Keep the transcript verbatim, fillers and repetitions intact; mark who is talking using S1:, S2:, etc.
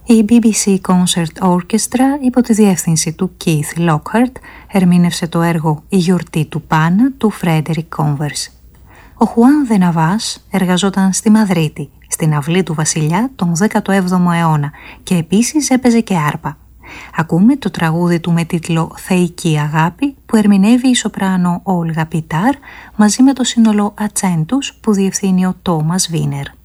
S1: Η μπι μπι σι Concert Orchestra υπό τη διεύθυνση του Keith Lockhart ερμήνευσε το έργο «Η γιορτή του Πάνα» του Frederick Converse. Ο Χουάν Δε Ναβάς εργαζόταν στη Μαδρίτη, στην αυλή του βασιλιά τον δέκατο έβδομο αιώνα και επίσης έπαιζε και άρπα. Ακούμε το τραγούδι του με τίτλο «Θεϊκή αγάπη» που ερμηνεύει η σοπράνο Όλγα Πιτάρ μαζί με το σύνολο Ατσέντους που διευθύνει ο Τόμας Βίνερ.